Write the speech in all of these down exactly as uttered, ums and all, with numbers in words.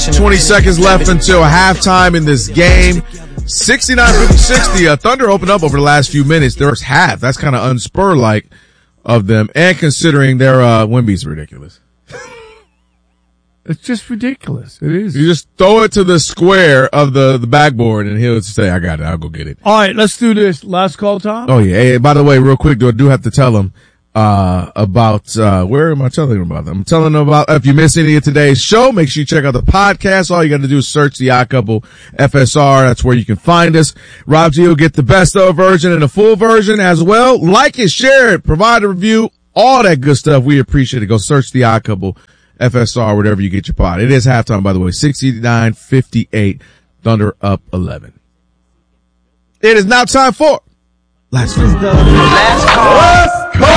twenty seconds left until halftime in this game. sixty-nine fifty-six. The uh, Thunder opened up over the last few minutes. Their first half. That's kind of unspur-like of them. And considering their uh, Wemby's ridiculous. It's just ridiculous. It is. You just throw it to the square of the, the backboard and he'll say, I got it. I'll go get it. All right, let's do this. Last call time. Oh, yeah. Hey, by the way, real quick, I do have to tell them uh, about, uh, where am I telling them about them? I'm telling them about, if you missed any of today's show, make sure you check out the podcast. All you got to do is search the Odd Couple F S R. That's where you can find us. Rob G will get the best of version and the full version as well. Like it, share it, provide a review, all that good stuff. We appreciate it. Go search the Odd Couple F S R, whatever you get your pod. It is halftime, by the way. sixty-nine fifty-eight. Thunder up eleven. It is now time for Last Call. Last Call. Last Call.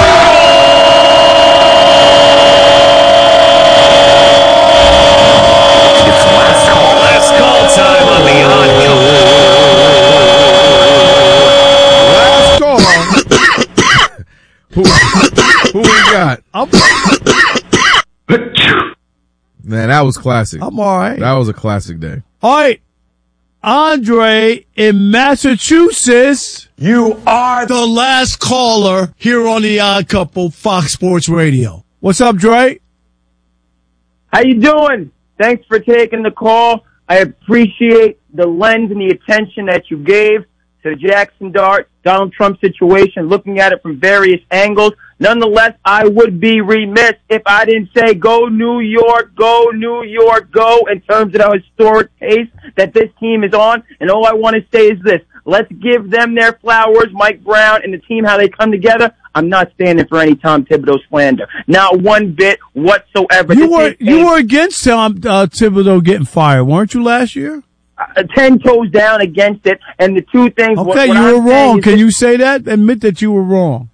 It's Last Call. Last Call time on the Odd Couple. Last Call. who, who we got? I'm Man, that was classic. I'm all right. That was a classic day. All right. Andre in Massachusetts. You are the last caller here on the Odd Couple Fox Sports Radio. What's up, Dre? How you doing? Thanks for taking the call. I appreciate the lens and the attention that you gave to the Jackson Dart, Donald Trump situation, looking at it from various angles. Nonetheless, I would be remiss if I didn't say go New York, go New York, go in terms of the historic pace that this team is on. And all I want to say is this. Let's give them their flowers, Mike Brown and the team, how they come together. I'm not standing for any Tom Thibodeau slander. Not one bit whatsoever. You were, you were against Tom uh, Thibodeau getting fired, weren't you, last year? Uh, ten toes down against it. And the two things. Okay, what, what you I'm were wrong. Can this, you say that? Admit that you were wrong.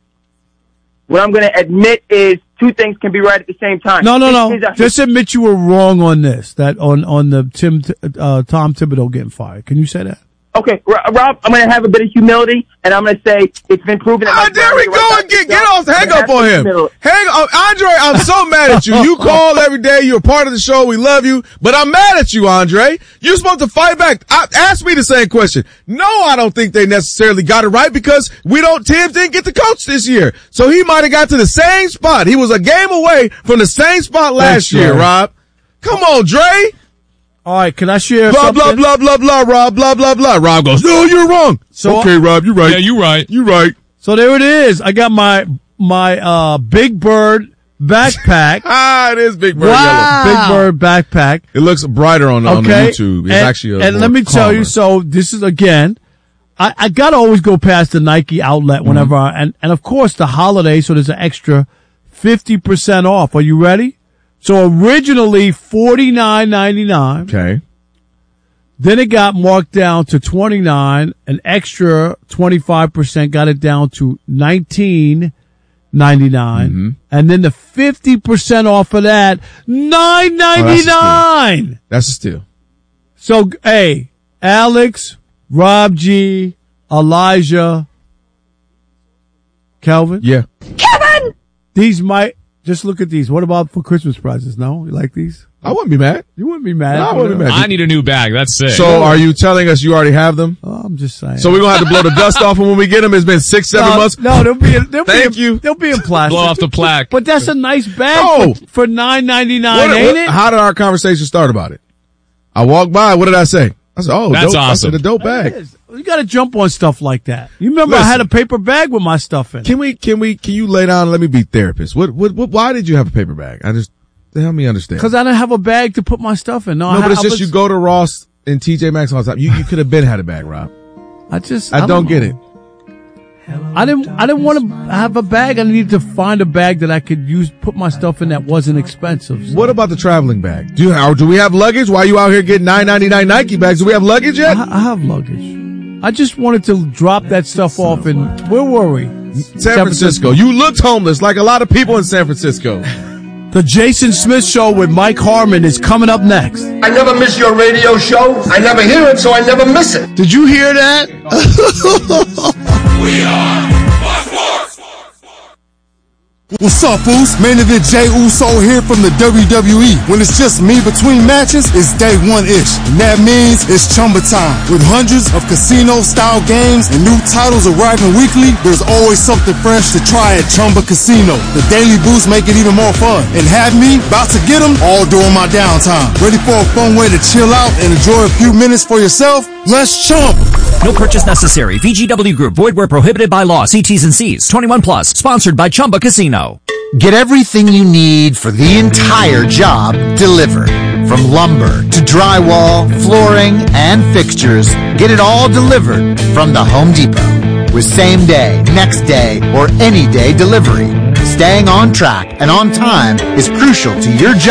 What I'm going to admit is two things can be right at the same time. No, no, this no. A, Just admit you were wrong on this. That on on the Tim uh, Tom Thibodeau getting fired. Can you say that? Okay, Rob, I'm going to have a bit of humility, and I'm going to say it's been proven. Ah, oh, there we go. Right get get off. Hang up on him. Hang on. Andre, I'm so mad at you. You call every day. You're a part of the show. We love you. But I'm mad at you, Andre. You're supposed to fight back. I, ask me the same question. No, I don't think they necessarily got it right because we don't, Tibbs didn't get the coach this year. So he might have got to the same spot. He was a game away from the same spot last Thanks, year, right. Rob. Come on, Dre. All right, can I share blah, something? Blah, blah, blah, blah, Rob, blah, blah, blah. Rob goes, no, you're wrong. So, okay, Rob, you're right. Yeah, you're right. You're right. So there it is. I got my, my, uh, Big Bird backpack. ah, it is Big Bird wow. yellow. Big Bird backpack. It looks brighter on, okay. on the YouTube. It's and, actually a And let me calmer. tell you, so this is again, I, I gotta always go past the Nike outlet whenever mm-hmm. I, and, and of course the holiday, so there's an extra fifty percent off. Are you ready? So originally forty-nine ninety-nine. Okay. Then it got marked down to twenty-nine, an extra twenty-five percent got it down to nineteen ninety-nine. Mm-hmm. And then the fifty percent off of that, nine ninety-nine. Oh, that's a steal. So, hey, Alex, Rob G, Elijah, Kelvin. Yeah. Kevin! These might, just look at these. What about for Christmas prizes? No? You like these? I wouldn't be mad. You wouldn't be mad. No, I wouldn't be mad. I need a new bag. That's sick. So are you telling us you already have them? Oh, I'm just saying. So we're going to have to blow the dust off them when we get them. It's been six, seven no, months. No, they'll be, they'll Thank be, you. They'll be in plastic. Blow off the plaque. But that's a nice bag oh. for, for nine ninety-nine, what, ain't what, it? How did our conversation start about it? I walked by. What did I say? I said, oh, that's dope. awesome. I said, a dope bag. You got to jump on stuff like that. You remember Listen, I had a paper bag with my stuff in it. Can we, can we, can you lay down and let me be therapist? What, what, what, why did you have a paper bag? I just, help me understand. Because I didn't have a bag to put my stuff in. No, no I but it's I just was, you go to Ross and T J Maxx all the time. You, you could have been had a bag, Rob. I just, I, I don't, don't get it. I didn't, I didn't want to have a bag. I needed to find a bag that I could use, put my stuff in that wasn't expensive. So. What about the traveling bag? Do you, or do we have luggage? Why are you out here getting nine ninety-nine Nike bags? Do we have luggage yet? I, I have luggage. I just wanted to drop that stuff off in, where were we? San, San Francisco. Francisco. You looked homeless like a lot of people in San Francisco. The Jason Smith Show with Mike Harmon is coming up next. I never miss your radio show. I never hear it, so I never miss it. Did you hear that? We are Fox Sports. What's up, Foos? Main event Jey Uso here from the W W E. When it's just me between matches, it's day one-ish. And that means it's Chumba time. With hundreds of casino-style games and new titles arriving weekly, there's always something fresh to try at Chumba Casino. The daily boosts make it even more fun. And have me about to get them all during my downtime. Ready for a fun way to chill out and enjoy a few minutes for yourself? Let's chump! No purchase necessary. V G W Group. Void where prohibited by law. See T's and C's. twenty-one plus. Sponsored by Chumba Casino. Get everything you need for the entire job delivered. From lumber to drywall, flooring, and fixtures, get it all delivered from the Home Depot. With same day, next day, or any day delivery. Staying on track and on time is crucial to your job.